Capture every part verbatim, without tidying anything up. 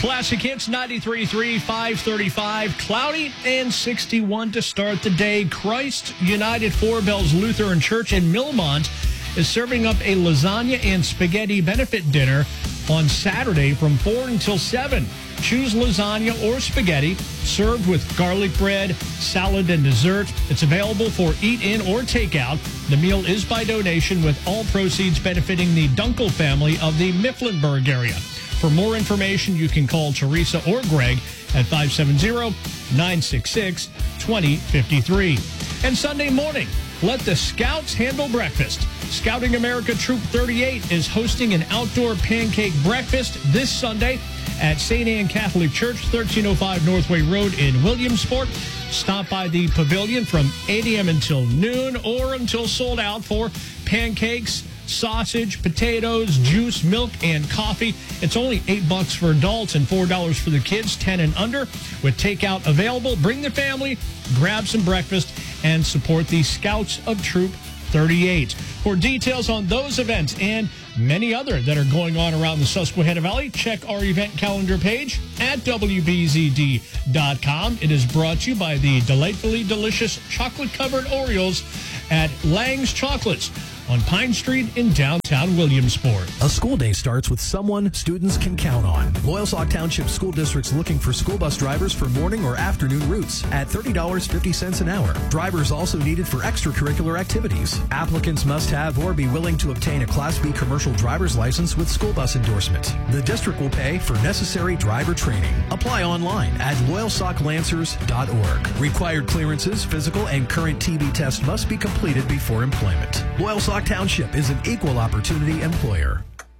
Classic Hits ninety-three point three, five thirty-five. Cloudy and sixty-one to start the day. Christ United Four Bells Lutheran Church in Millmont is serving up a lasagna and spaghetti benefit dinner on Saturday from four until seven. Choose lasagna or spaghetti, served with garlic bread, salad, and dessert. It's available for eat-in or takeout. The meal is by donation, with all proceeds benefiting the Dunkel family of the Mifflinburg area. For more information, you can call Teresa or Greg at five seven zero, nine six six, two zero five three. And Sunday morning, let the Scouts handle breakfast. Scouting America Troop thirty-eight is hosting an outdoor pancake breakfast this Sunday at Saint Anne Catholic Church, thirteen oh five Northway Road in Williamsport. Stop by the pavilion from eight a.m. until noon or until sold out for pancakes, sausage, potatoes, juice, milk, and coffee. It's only eight bucks for adults and four dollars for the kids, ten and under, with takeout available. Bring the family, grab some breakfast, and support the Scouts of Troop thirty-eight. For details on those events and many other that are going on around the Susquehanna Valley, check our event calendar page at W B Z D dot com. It is brought to you by the delightfully delicious chocolate-covered Oreos at Lang's Chocolates on Pine Street in downtown Williamsport. A school day starts with someone students can count on. Loyalsock Township School District's looking for school bus drivers for morning or afternoon routes at thirty dollars and fifty cents an hour. Drivers also needed for extracurricular activities. Applicants must have or be willing to obtain a Class B commercial driver's license with school bus endorsement. The district will pay for necessary driver training. Apply online at loyalsock lancers dot org. Required clearances, physical, and current T B test must be completed before employment. Loyalsock Township is an equal opportunity employer.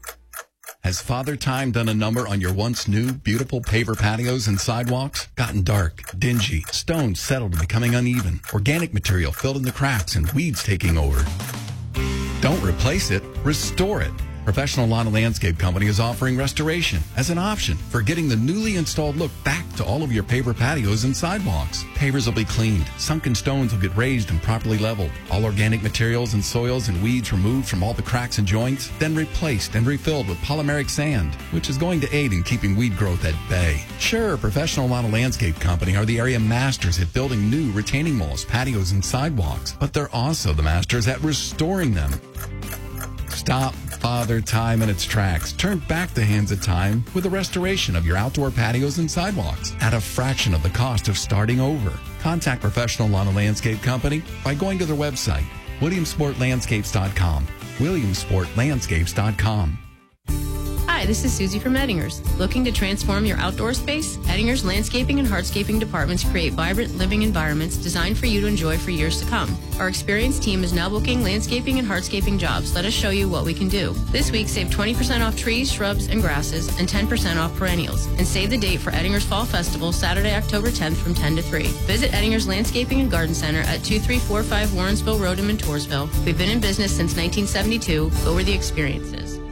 Has Father Time done a number on your once new, beautiful paver patios and sidewalks? Gotten dark, dingy, stones settled and becoming uneven, organic material filled in the cracks, and weeds taking over? Don't replace it, restore it. Professional Lawn and Landscape Company is offering restoration as an option for getting the newly installed look back to all of your paver patios and sidewalks. Pavers will be cleaned, sunken stones will get raised and properly leveled, all organic materials and soils and weeds removed from all the cracks and joints, then replaced and refilled with polymeric sand, which is going to aid in keeping weed growth at bay. Sure, Professional Lawn and Landscape Company are the area masters at building new retaining walls, patios, and sidewalks, but they're also the masters at restoring them. Stop Father Time in its tracks. Turn back the hands of time with the restoration of your outdoor patios and sidewalks at a fraction of the cost of starting over. Contact Professional Lawn and Landscape Company by going to their website, williamsport landscapes dot com. williamsport landscapes dot com. Hi, this is Susie from Ettingers. Looking to transform your outdoor space? Ettingers Landscaping and Hardscaping departments create vibrant living environments designed for you to enjoy for years to come. Our experienced team is now booking landscaping and hardscaping jobs. Let us show you what we can do. This week, save twenty percent off trees, shrubs, and grasses, and ten percent off perennials. And save the date for Ettingers Fall Festival, Saturday, October tenth from ten to three. Visit Ettingers Landscaping and Garden Center at two three four five Warrensville Road in Montoursville. We've been in business since nineteen seventy-two. Go where the experience is.